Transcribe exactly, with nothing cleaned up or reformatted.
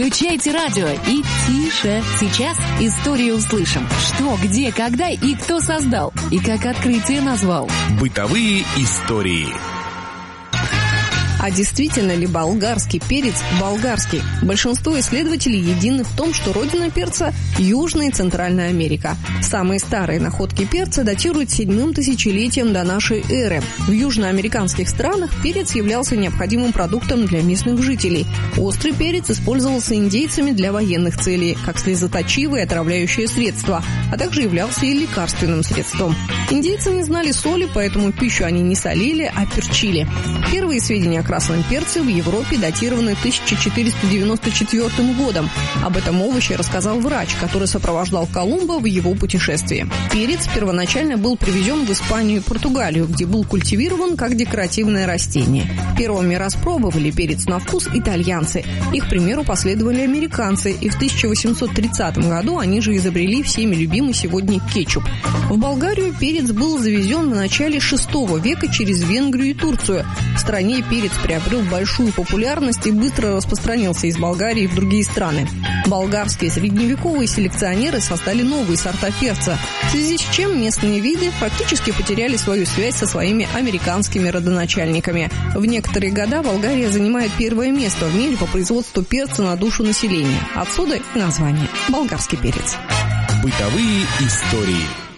Включайте радио и тише. Сейчас историю услышим. Что, где, когда и кто создал. И как открытие назвал. Бытовые истории. А действительно ли болгарский перец болгарский? Большинство исследователей едины в том, что родина перца – Южная и Центральная Америка. Самые старые находки перца датируют седьмым тысячелетием до нашей эры. В южноамериканских странах перец являлся необходимым продуктом для местных жителей. Острый перец использовался индейцами для военных целей, как слезоточивое и отравляющее средство, а также являлся и лекарственным средством. Индейцы не знали соли, поэтому пищу они не солили, а перчили. Первые сведения о красном перце в Европе датированы тысяча четыреста девяносто четвёртым годом. Об этом овоще рассказал врач, который сопровождал Колумба в его путешествии. Перец первоначально был привезен в Испанию и Португалию, где был культивирован как декоративное растение. Первыми распробовали перец на вкус итальянцы. Их примеру последовали американцы, и в тысяча восемьсот тридцатом году они же изобрели всеми любимый сегодня кетчуп. В Болгарию перец был завезен в начале шестого века через Венгрию и Турцию. В стране перец приобрел большую популярность и быстро распространился из Болгарии в другие страны. Болгарские средневековые селекционеры создали новые сорта перца, в связи с чем местные виды практически потеряли свою связь со своими американскими родоначальниками. В некоторые года Болгария занимает первое место в мире по производству перца на душу населения. Отсюда и название – болгарский перец. Бытовые истории.